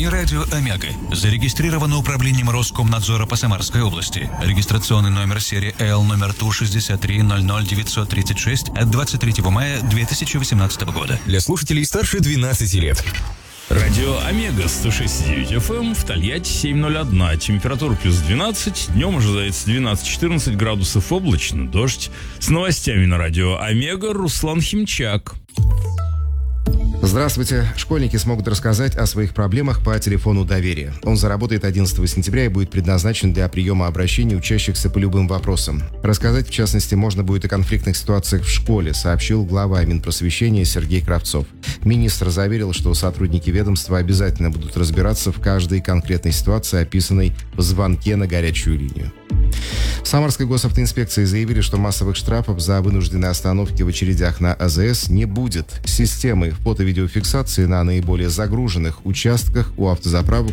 и радио «Омега». Зарегистрировано управлением Роскомнадзора по Самарской области. Регистрационный номер серии L номер ТУ-6300936 от 23 мая 2018 года. Для слушателей старше 12 лет. Радио Омега 106.9 FM, в Тольятти 7:01. Температура плюс 12, днем ожидается 12-14 градусов, облачно, дождь. С новостями на радио Омега Руслан Химчак. Здравствуйте. Школьники смогут рассказать о своих проблемах по телефону доверия. Он заработает 11 сентября и будет предназначен для приема обращений учащихся по любым вопросам. Рассказать, в частности, можно будет о конфликтных ситуациях в школе, сообщил глава Минпросвещения Сергей Кравцов. Министр заверил, что сотрудники ведомства обязательно будут разбираться в каждой конкретной ситуации, описанной в звонке на горячую линию. В Самарской госавтоинспекции заявили, что массовых штрафов за вынужденные остановки в очередях на АЗС не будет. Системы фото-видеофиксации на наиболее загруженных участках у автозаправок